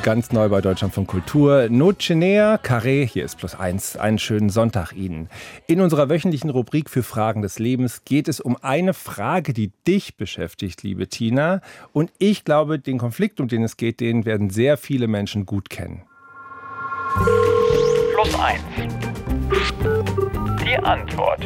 Ganz neu bei Deutschlandfunk Kultur. Noce Nea, Carré, hier ist +1. Einen schönen Sonntag Ihnen. In unserer wöchentlichen Rubrik für Fragen des Lebens geht es um eine Frage, die dich beschäftigt, liebe Tina. Und ich glaube, den Konflikt, um den es geht, den werden sehr viele Menschen gut kennen. +1. Die Antwort.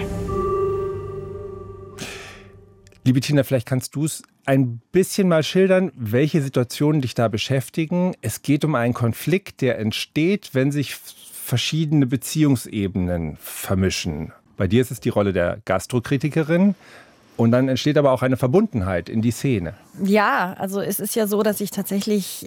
Liebe Tina, vielleicht kannst du es ein bisschen mal schildern, welche Situationen dich da beschäftigen. Es geht um einen Konflikt, der entsteht, wenn sich verschiedene Beziehungsebenen vermischen. Bei dir ist es die Rolle der Gastrokritikerin. Und dann entsteht aber auch eine Verbundenheit in die Szene. Ja, also es ist ja so, dass ich tatsächlich,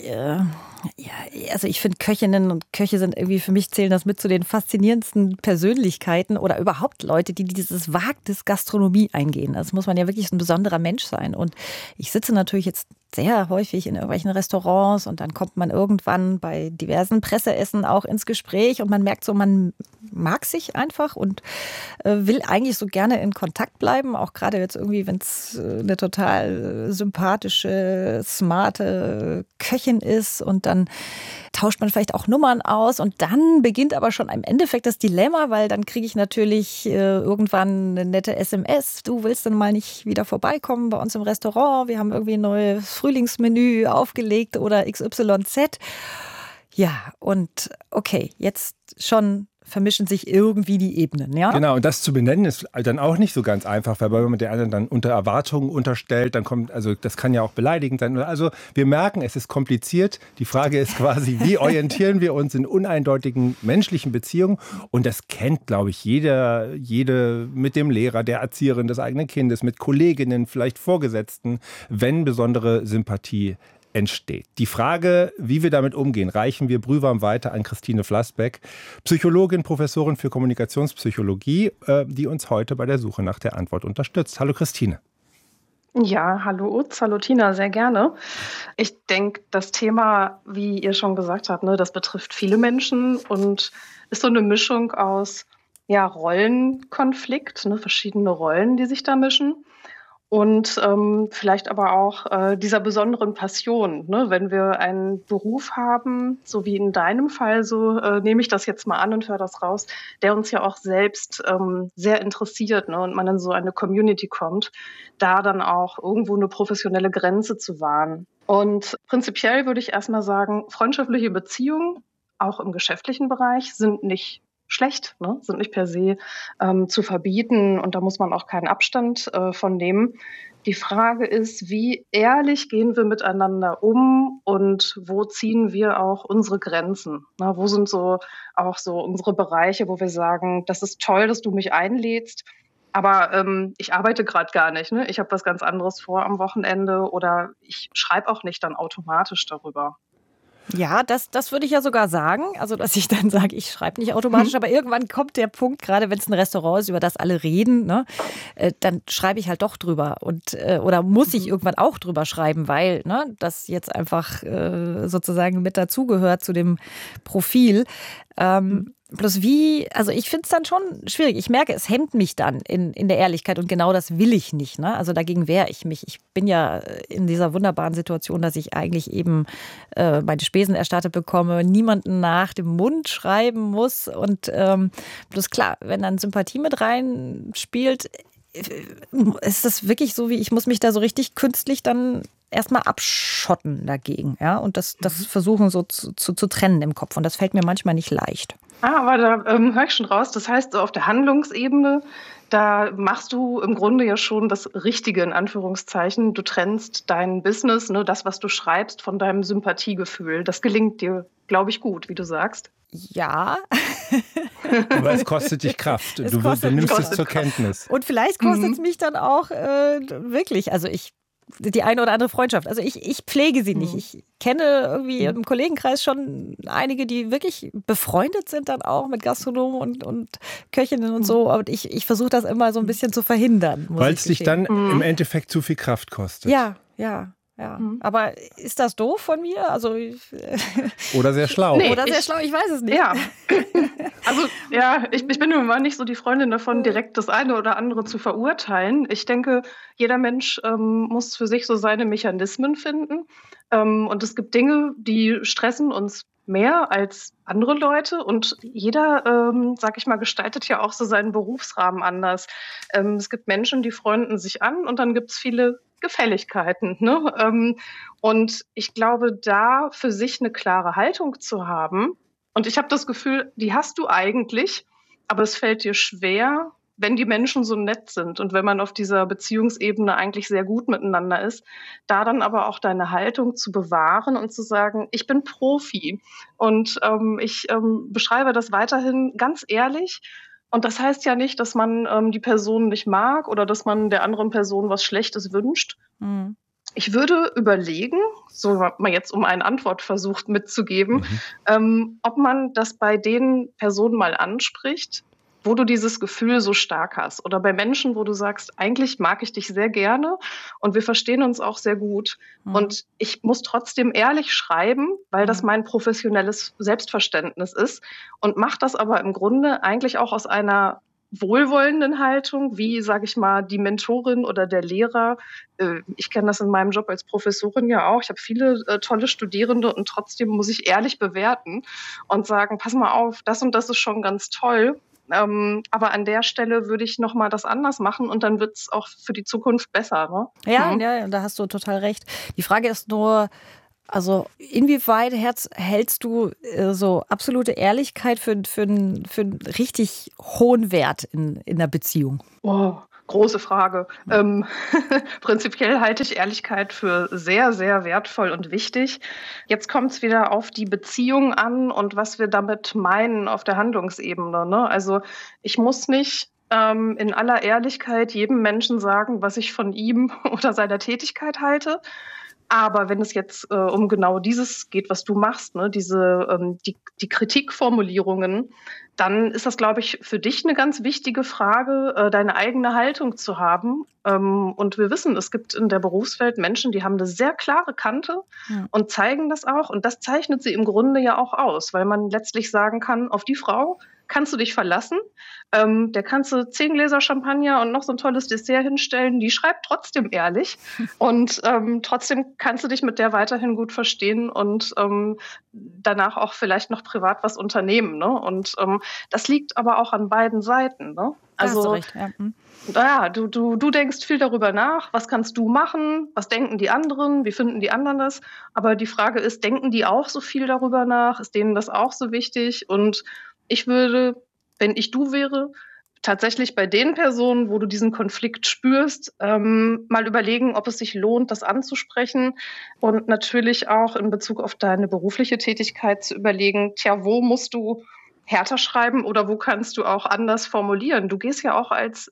also ich finde Köchinnen und Köche sind irgendwie, für mich zählen das mit zu den faszinierendsten Persönlichkeiten oder überhaupt Leute, die dieses Wagnis Gastronomie eingehen. Das muss man ja wirklich ein besonderer Mensch sein. Und ich sitze natürlich jetzt sehr häufig in irgendwelchen Restaurants und dann kommt man irgendwann bei diversen Presseessen auch ins Gespräch und man merkt so, man mag sich einfach und will eigentlich so gerne in Kontakt bleiben, auch gerade jetzt irgendwie, wenn es eine total sympathische, smarte Köchin ist und dann tauscht man vielleicht auch Nummern aus und dann beginnt aber schon im Endeffekt das Dilemma, weil dann kriege ich natürlich irgendwann eine nette SMS, du willst dann mal nicht wieder vorbeikommen bei uns im Restaurant, wir haben irgendwie ein neues Frühlingsmenü aufgelegt oder XYZ. Ja, und okay, jetzt schon vermischen sich irgendwie die Ebenen, ja? Genau, und das zu benennen ist dann auch nicht so ganz einfach, weil man der anderen dann unter Erwartungen unterstellt, dann kommt, also das kann ja auch beleidigend sein. Also wir merken, es ist kompliziert. Die Frage ist quasi, wie orientieren wir uns in uneindeutigen menschlichen Beziehungen? Und das kennt, glaube ich, jede mit dem Lehrer, der Erzieherin des eigenen Kindes, mit Kolleginnen, vielleicht Vorgesetzten, wenn besondere Sympathie entsteht. Die Frage, wie wir damit umgehen, reichen wir brühwarm weiter an Christine Flassbeck, Psychologin, Professorin für Kommunikationspsychologie, die uns heute bei der Suche nach der Antwort unterstützt. Hallo Christine. Ja, hallo Utz, hallo Tina, sehr gerne. Ich denke, das Thema, wie ihr schon gesagt habt, das betrifft viele Menschen und ist so eine Mischung aus Rollenkonflikt, verschiedene Rollen, die sich da mischen. Und vielleicht aber auch dieser besonderen Passion, wenn wir einen Beruf haben, so wie in deinem Fall, so nehme ich das jetzt mal an und höre das raus, der uns ja auch selbst sehr interessiert, und man in so eine Community kommt, da dann auch irgendwo eine professionelle Grenze zu wahren. Und prinzipiell würde ich erstmal sagen, freundschaftliche Beziehungen, auch im geschäftlichen Bereich, sind nicht schlecht, sind nicht per se zu verbieten und da muss man auch keinen Abstand von nehmen. Die Frage ist, wie ehrlich gehen wir miteinander um und wo ziehen wir auch unsere Grenzen? Wo sind so auch so unsere Bereiche, wo wir sagen, das ist toll, dass du mich einlädst, aber ich arbeite gerade gar nicht. Ich habe was ganz anderes vor am Wochenende oder ich schreibe auch nicht dann automatisch darüber. Ja, das würde ich ja sogar sagen. Also, dass ich dann sage, ich schreibe nicht automatisch, aber irgendwann kommt der Punkt, gerade wenn es ein Restaurant ist, über das alle reden, dann schreibe ich halt doch drüber. Oder muss ich irgendwann auch drüber schreiben, weil das jetzt einfach sozusagen mit dazugehört zu dem Profil. Bloß also ich finde es dann schon schwierig. Ich merke, es hemmt mich dann in der Ehrlichkeit und genau das will ich nicht. Also dagegen wehre ich mich. Ich bin ja in dieser wunderbaren Situation, dass ich eigentlich eben meine Spesen erstattet bekomme, niemanden nach dem Mund schreiben muss. Und bloß klar, wenn dann Sympathie mit reinspielt, ist das wirklich so, wie ich muss mich da so richtig künstlich dann erstmal abschotten dagegen. Ja? Und das versuchen so zu trennen im Kopf. Und das fällt mir manchmal nicht leicht. Aber da höre ich schon raus. Das heißt, so auf der Handlungsebene, da machst du im Grunde ja schon das Richtige, in Anführungszeichen. Du trennst dein Business, das, was du schreibst, von deinem Sympathiegefühl. Das gelingt dir, glaube ich, gut, wie du sagst. Ja. Aber es kostet dich Kraft. Du nimmst es zur Kenntnis. Und vielleicht kostet es mich dann auch wirklich, also die eine oder andere Freundschaft. Also ich pflege sie nicht. Ich kenne irgendwie im Kollegenkreis schon einige, die wirklich befreundet sind dann auch mit Gastronomen und Köchinnen und so. Und ich versuche das immer so ein bisschen zu verhindern. Weil es dich dann im Endeffekt zu viel Kraft kostet. Ja. Ja. Aber ist das doof von mir? Also oder sehr schlau. Nee, oder sehr schlau, ich weiß es nicht. Ja. Also ich bin nun mal nicht so die Freundin davon, direkt das eine oder andere zu verurteilen. Ich denke, jeder Mensch muss für sich so seine Mechanismen finden. Und es gibt Dinge, die stressen uns mehr als andere Leute und jeder, sag ich mal, gestaltet ja auch so seinen Berufsrahmen anders. Es gibt Menschen, die freunden sich an und dann gibt es viele Gefälligkeiten. Ne? Und ich glaube, da für sich eine klare Haltung zu haben, und ich habe das Gefühl, die hast du eigentlich, aber es fällt dir schwer, wenn die Menschen so nett sind und wenn man auf dieser Beziehungsebene eigentlich sehr gut miteinander ist, da dann aber auch deine Haltung zu bewahren und zu sagen, ich bin Profi und ich beschreibe das weiterhin ganz ehrlich. Und das heißt ja nicht, dass man die Person nicht mag oder dass man der anderen Person was Schlechtes wünscht. Mhm. Ich würde überlegen, so mal jetzt um einen Antwortversuch mitzugeben, ob man das bei den Personen mal anspricht, wo du dieses Gefühl so stark hast. Oder bei Menschen, wo du sagst, eigentlich mag ich dich sehr gerne und wir verstehen uns auch sehr gut. Und ich muss trotzdem ehrlich schreiben, weil das mein professionelles Selbstverständnis ist und mache das aber im Grunde eigentlich auch aus einer wohlwollenden Haltung, wie, sage ich mal, die Mentorin oder der Lehrer. Ich kenne das in meinem Job als Professorin ja auch. Ich habe viele tolle Studierende und trotzdem muss ich ehrlich bewerten und sagen, pass mal auf, das und das ist schon ganz toll. Aber an der Stelle würde ich nochmal das anders machen und dann wird es auch für die Zukunft besser. Ne? Ja, da hast du total recht. Die Frage ist nur, also inwieweit hältst du so absolute Ehrlichkeit für einen richtig hohen Wert in einer Beziehung? Oh, große Frage. Prinzipiell halte ich Ehrlichkeit für sehr, sehr wertvoll und wichtig. Jetzt kommt es wieder auf die Beziehung an und was wir damit meinen auf der Handlungsebene. Ne? Also ich muss nicht in aller Ehrlichkeit jedem Menschen sagen, was ich von ihm oder seiner Tätigkeit halte. Aber wenn es jetzt um genau dieses geht, was du machst, ne, die Kritikformulierungen, dann ist das, glaube ich, für dich eine ganz wichtige Frage, deine eigene Haltung zu haben. Und wir wissen, es gibt in der Berufswelt Menschen, die haben eine sehr klare Kante und zeigen das auch. Und das zeichnet sie im Grunde ja auch aus, weil man letztlich sagen kann, auf die Frau kannst du dich verlassen. Der kannst du 10 Gläser Champagner und noch so ein tolles Dessert hinstellen. Die schreibt trotzdem ehrlich. Und trotzdem kannst du dich mit der weiterhin gut verstehen und danach auch vielleicht noch privat was unternehmen. Ne? Und das liegt aber auch an beiden Seiten. Ne? Also, da hast du recht, ja. Naja, du denkst viel darüber nach, was kannst du machen, was denken die anderen, wie finden die anderen das. Aber die Frage ist, denken die auch so viel darüber nach? Ist denen das auch so wichtig? Und ich würde, wenn ich du wäre, tatsächlich bei den Personen, wo du diesen Konflikt spürst, mal überlegen, ob es sich lohnt, das anzusprechen und natürlich auch in Bezug auf deine berufliche Tätigkeit zu überlegen, wo musst du härter schreiben oder wo kannst du auch anders formulieren? Du gehst ja auch als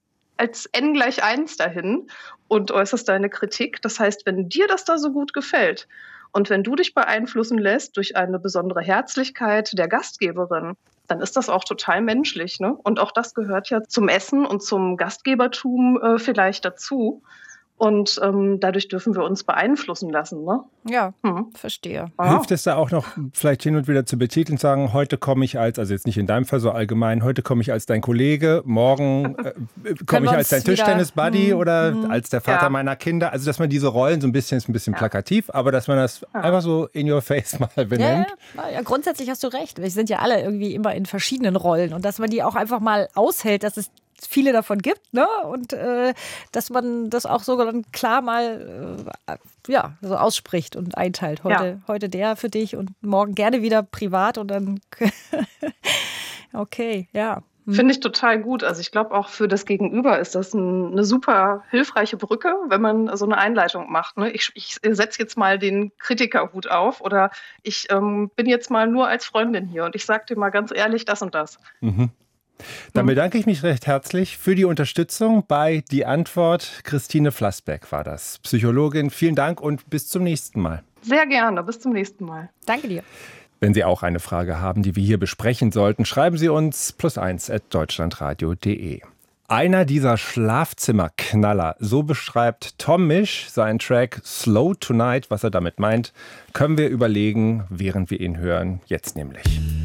n=1 dahin und äußerst deine Kritik. Das heißt, wenn dir das da so gut gefällt und wenn du dich beeinflussen lässt durch eine besondere Herzlichkeit der Gastgeberin, dann ist das auch total menschlich. Ne? Und auch das gehört ja zum Essen und zum Gastgebertum vielleicht dazu. Und dadurch dürfen wir uns beeinflussen lassen. Ne? Ja, verstehe. Hilft es da auch noch, vielleicht hin und wieder zu betiteln, sagen, heute komme ich also jetzt nicht in deinem Fall so allgemein, heute komme ich als dein Kollege, morgen komme ich als dein Tischtennis-Buddy oder als der Vater meiner Kinder. Also, dass man diese Rollen so ein bisschen, ist ein bisschen plakativ, aber dass man das einfach so in your face mal benennt. Ja, grundsätzlich hast du recht. Wir sind ja alle irgendwie immer in verschiedenen Rollen und dass man die auch einfach mal aushält, dass es viele davon gibt, ne? Und dass man das auch so dann klar mal so ausspricht und einteilt. Heute der für dich und morgen gerne wieder privat und dann okay, ja. Finde ich total gut. Also ich glaube auch für das Gegenüber ist das eine super hilfreiche Brücke, wenn man so eine Einleitung macht. Ne? Ich setze jetzt mal den Kritikerhut auf oder ich bin jetzt mal nur als Freundin hier und ich sage dir mal ganz ehrlich das und das. Dann bedanke ich mich recht herzlich für die Unterstützung bei Die Antwort. Christine Flassbeck war das, Psychologin. Vielen Dank und bis zum nächsten Mal. Sehr gerne, bis zum nächsten Mal. Danke dir. Wenn Sie auch eine Frage haben, die wir hier besprechen sollten, schreiben Sie uns +1@deutschlandradio.de. Einer dieser Schlafzimmerknaller, so beschreibt Tom Misch seinen Track Slow Tonight. Was er damit meint, können wir überlegen, während wir ihn hören. Jetzt nämlich.